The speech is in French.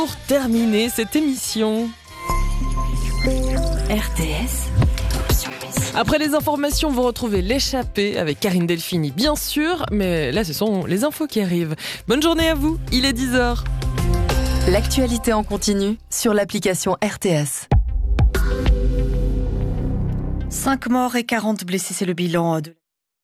Pour terminer cette émission, RTS. après les informations, vous retrouvez l'échappée avec Karine Delphini, bien sûr, mais là, ce sont les infos qui arrivent. Bonne journée à vous, il est 10h. L'actualité en continu sur l'application RTS. 5 morts et 40 blessés, c'est le bilan de